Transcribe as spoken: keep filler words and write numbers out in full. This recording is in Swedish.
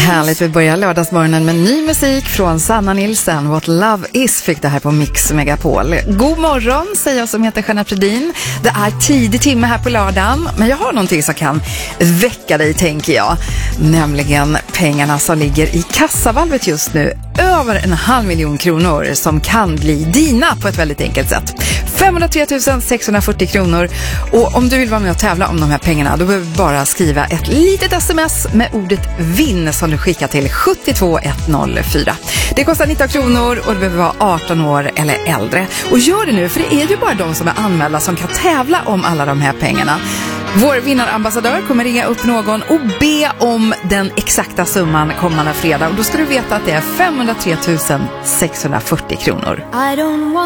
Härligt, vi börjar lördagsmorgonen med ny musik från Sanna Nilsson. What Love Is fick det här på Mix Megapol. God morgon, säger jag som heter Jeanette Predin. Det är tidig timme här på lördagen, men jag har någonting som kan väcka dig, tänker jag. Nämligen pengarna som ligger i kassavalvet just nu. Över en halv miljon kronor som kan bli dina på ett väldigt enkelt sätt. femhundratre tusen sexhundrafyrtio kronor. Och om du vill vara med och tävla om de här pengarna, då behöver du bara skriva ett litet sms med ordet vinn som du skickar till sju två ett noll fyra. Det kostar nitton kronor och du behöver vara arton år eller äldre. Och gör det nu, för det är ju bara de som är anmälda som kan tävla om alla de här pengarna. Vår vinnarambassadör kommer ringa upp någon och be om den exakta summan kommande fredag. Och då ska du veta att det är femhundratre tusen sexhundrafyrtio kronor.